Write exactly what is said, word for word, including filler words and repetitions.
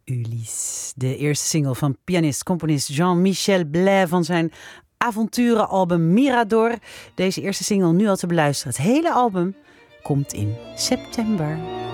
Ulysse, de eerste single van pianist-componist Jean-Michel Blais van zijn avonturenalbum Mirador. Deze eerste single nu al te beluisteren. Het hele album komt in september.